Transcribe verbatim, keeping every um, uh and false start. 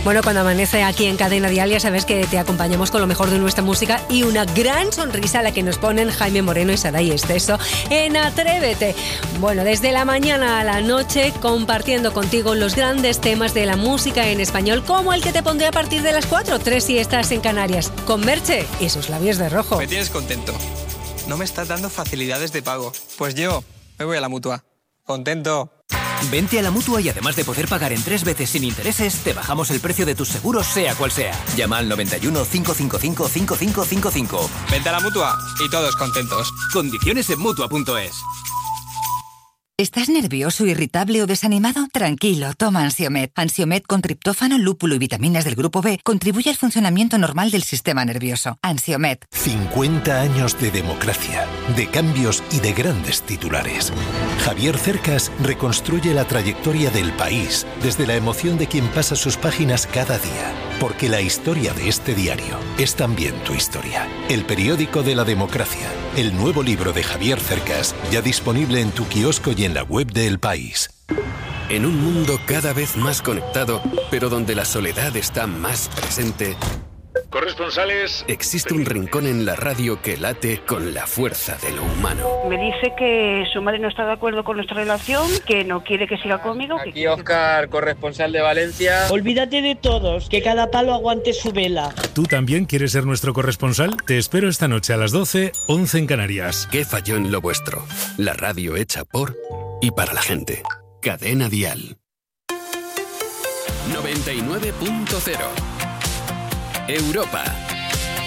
Bueno, cuando amanece aquí en Cadena Dial ya sabes que te acompañamos con lo mejor de nuestra música y una gran sonrisa a la que nos ponen Jaime Moreno y Saray Esteso en Atrévete. Bueno, desde la mañana a la noche compartiendo contigo los grandes temas de la música en español, como el que te pondré a partir de las cuatro, tres si estás en Canarias, con Merche y sus labios de rojo. Me tienes contento. No me estás dando facilidades de pago. Pues yo me voy a la Mutua. Contento. Vente a la Mutua y además de poder pagar en tres veces sin intereses, te bajamos el precio de tus seguros sea cual sea. Llama al noventa y uno, cinco cinco cinco, cinco cinco cinco cinco. Vente a la Mutua y todos contentos. Condiciones en Mutua punto es. ¿Estás nervioso, irritable o desanimado? Tranquilo, toma Ansiomed. Ansiomed con triptófano, lúpulo y vitaminas del grupo B contribuye al funcionamiento normal del sistema nervioso. Ansiomed. cincuenta años de democracia, de cambios y de grandes titulares. Javier Cercas reconstruye la trayectoria del país desde la emoción de quien pasa sus páginas cada día. Porque la historia de este diario es también tu historia. El periódico de la democracia. El nuevo libro de Javier Cercas, ya disponible en tu kiosco y en la web de El País. En un mundo cada vez más conectado, pero donde la soledad está más presente, corresponsales, existe un rincón en la radio que late con la fuerza de lo humano. Me dice que su madre no está de acuerdo con nuestra relación, que no quiere que siga conmigo. Aquí que... Óscar, corresponsal de Valencia. Olvídate de todos, que cada palo aguante su vela. ¿Tú también quieres ser nuestro corresponsal? Te espero esta noche a las doce, once en Canarias. ¿Qué falló en lo vuestro? La radio hecha por y para la gente. Cadena Dial. noventa y nueve punto cero. Europa.